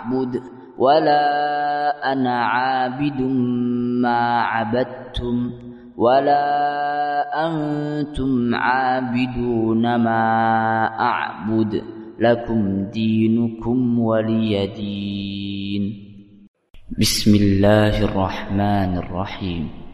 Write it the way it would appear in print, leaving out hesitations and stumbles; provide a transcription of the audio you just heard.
أعبد ولا أنا عابد ما عبدتم ولا أنتم عابدون ما أعبد لكم دينكم ولي دين. بسم الله الرحمن الرحيم.